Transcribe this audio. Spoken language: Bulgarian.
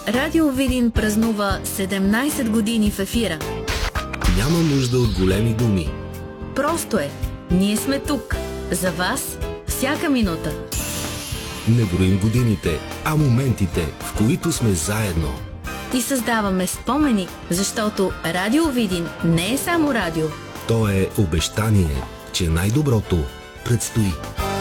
Радио Видин празнува 17 години в ефира. Няма нужда от големи думи. Просто е. Ние сме тук. За вас всяка минута. Не броим годините, а моментите, в които сме заедно. И създаваме спомени, защото Радио Видин не е само радио. То е обещание, че най-доброто предстои.